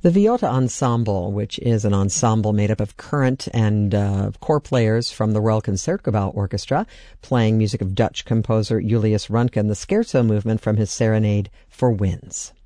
The Viota Ensemble, which is an ensemble made up of current and core players from the Royal Concertgebouw Orchestra, playing music of Dutch composer Julius Röntgen, the Scherzo movement from his Serenade for Winds.